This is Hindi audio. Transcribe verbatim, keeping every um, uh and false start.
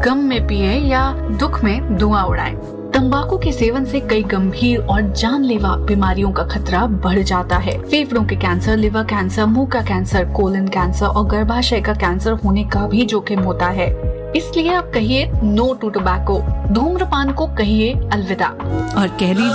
गम में पिए या दुख में धुआं उड़ाएं। तंबाकू के सेवन से कई गंभीर और जानलेवा बीमारियों का खतरा बढ़ जाता है। फेफड़ों के कैंसर, लिवर कैंसर, मुंह का कैंसर, कोलन कैंसर और गर्भाशय का कैंसर होने का भी जोखिम होता है। इसलिए आप कहिए नो टू टोबैको, धूम्रपान को कहिए अलविदा और कह दीजिए